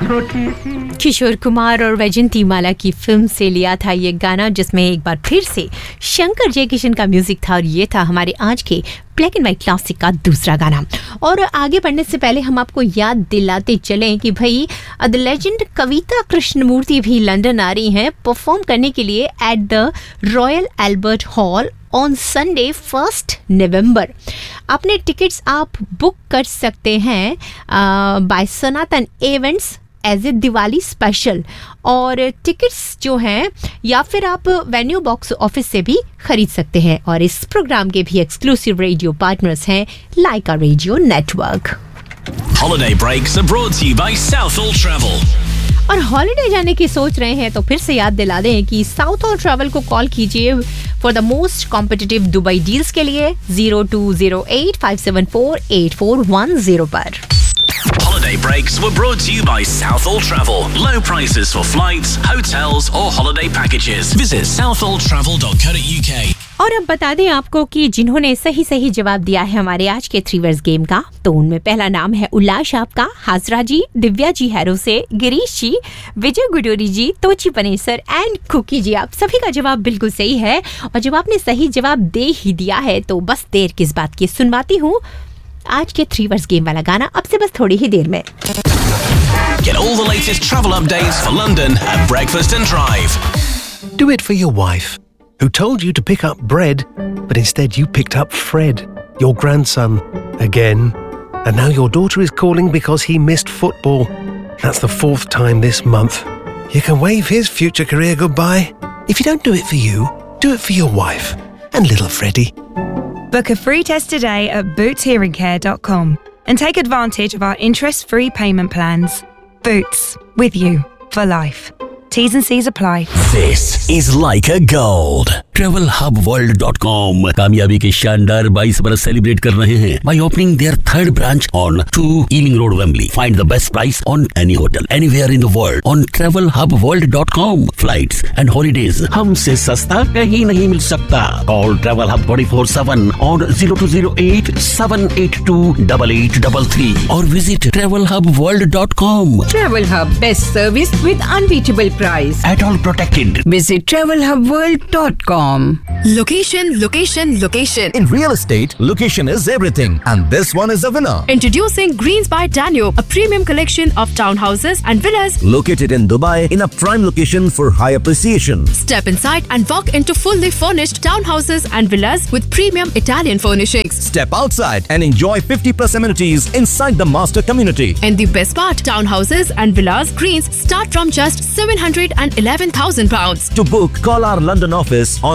छोटी सी। किशोर कुमार और वैजयंती माला की फिल्म से लिया था ये गाना, जिसमें एक बार फिर से शंकर जयकिशन का म्यूजिक था और ये था हमारे आज के ब्लैक एंड व्हाइट क्लासिक का दूसरा गाना। और आगे बढ़ने से पहले हम आपको याद दिलाते चलें कि भाई द लेजेंड कविता कृष्णमूर्ति भी लंदन आ रही हैं परफॉर्म करने के लिए at the royal Albert hall on Sunday 1 नवंबर। अपने टिकट्स आप बुक कर सकते हैं bye Sanatan events as a Diwali special, और टिकट्स जो हैं या फिर आप वेन्यू बॉक्स ऑफिस से भी खरीद सकते हैं। और इस प्रोग्राम के भी एक्सक्लूसिव रेडियो पार्टनर्स हैं लाइका radio network. Holiday breaks are brought to you by Southall Travel. और हॉलिडे जाने की सोच रहे हैं तो फिर से याद दिला दें कि साउथऑल ट्रैवल को कॉल कीजिए for the most competitive Dubai deals के लिए 0208-574-8410 पर। Holiday breaks were brought to you by Southall Travel. Low prices for flights, hotels or holiday packages. Visit southalltravel.co.uk. और अब बता दें आपको कि जिन्होंने सही जवाब दिया है हमारे आज के 3 वर्ड्स गेम का, तो उनमें पहला नाम है उल्लास आपका, हाजरा जी, दिव्या जी हैरो से, गिरीश जी, विजय गुडोरी जी, तोची पनेसर एंड कुकी जी। आप सभी का जवाब बिल्कुल सही है और जब आपने सही जवाब दे ही दिया है तो बस देर किस बात की, सुनवाती हूँ आज के 3 वर्ड्स गेम वाला गाना अब से बस थोड़ी ही देर में। Get all the latest travel updates for London at Breakfast and Drive. Do it for your wife, who told you to pick up bread, but instead you picked up Fred, your grandson, again. And now your daughter is calling because he missed football. That's the 4th time this month. You can wave his future career goodbye. If you don't do it for you, do it for your wife and little Freddie. Book a free test today at bootshearingcare.com and take advantage of our interest-free payment plans. Boots, with you for life. T's and C's apply. This is Leica Gold. TravelHubWorld.com कामयाबी के शानदार 22 बरस celebrate कर रहे हैं by opening their 3rd branch on 2 Ealing Road, Wembley. Find the best price on any hotel anywhere in the world on TravelHubWorld.com. Flights and holidays हमसे सस्ता कहीं नहीं मिल सकता. Call Travel Hub 24/7 on 0208-782-8833 or visit TravelHubWorld.com. Travel Hub, best service with unbeatable price. At all protected. Visit TravelHubWorld.com. Location, location, location. In real estate, location is everything, and this one is a winner. Introducing Greens by Danube, a premium collection of townhouses and villas Located in Dubai in a prime location for high appreciation. Step inside and walk into fully furnished townhouses and villas with premium Italian furnishings. Step outside and enjoy 50+ amenities inside the master community. And the best part, townhouses and villas Greens start from just £711,000. To book, call our London office on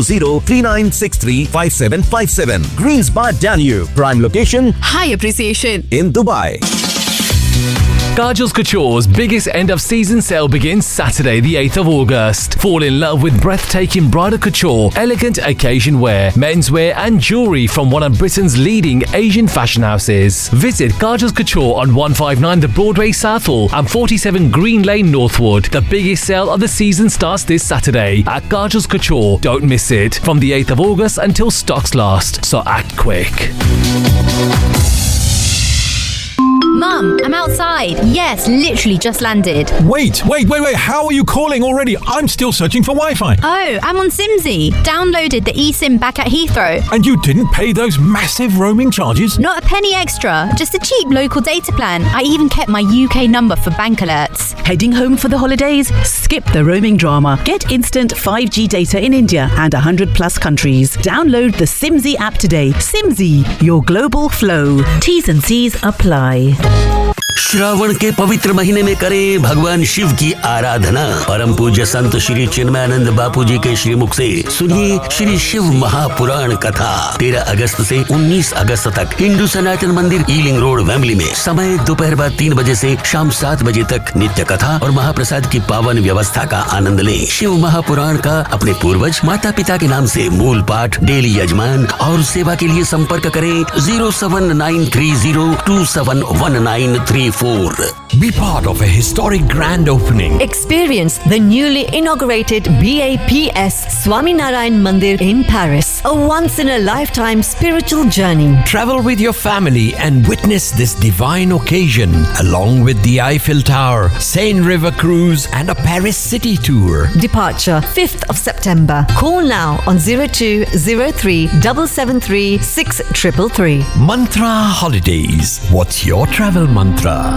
020-3963-5757. Greens by Danube, prime location High appreciation in Dubai. Kajal's Couture's biggest end-of-season sale begins Saturday, the 8th of August. Fall in love with breathtaking bridal couture, elegant occasion wear, menswear and jewellery from one of Britain's leading Asian fashion houses. Visit Kajal's Couture on 159 The Broadway, Southall and 47 Green Lane, Northwood. The biggest sale of the season starts this Saturday at Kajal's Couture. Don't miss it. From the 8th of August until stocks last, so act quick. Mum, I'm outside. Yes, literally just landed. Wait. How are you calling already? I'm still searching for Wi-Fi. Oh, I'm on Simsy. Downloaded the eSIM back at Heathrow. And you didn't pay those massive roaming charges? Not a penny extra. Just a cheap local data plan. I even kept my UK number for bank alerts. Heading home for the holidays? Skip the roaming drama. Get instant 5G data in India and 100+ countries. Download the Simsy app today. Simsy, your global flow. T's and C's apply. Shravan के पवित्र महीने में करें भगवान शिव की आराधना। परम पूज्य संत श्री चिन्मयानंद बापू जी के श्रीमुख से सुनिए श्री शिव महापुराण कथा। 13 अगस्त से 19 अगस्त तक हिंदू सनातन मंदिर ईलिंग रोड, वेम्बली में। समय दोपहर बाद 3 बजे से शाम 7 बजे तक। नित्य कथा और महाप्रसाद की पावन व्यवस्था का आनंद लें। शिव महापुराण का अपने पूर्वज माता पिता के नाम से मूल पाठ, डेली यजमान और सेवा के लिए संपर्क करें 07930271933 634. Be part of a historic grand opening. Experience the newly inaugurated BAPS Swaminarayan Mandir in Paris. A once-in-a-lifetime spiritual journey. Travel with your family and witness this divine occasion, along with the Eiffel Tower, Seine River Cruise and a Paris city tour. Departure 5th of September. Call now on 0203 773 6333. Mantra Holidays. What's your travel mantra?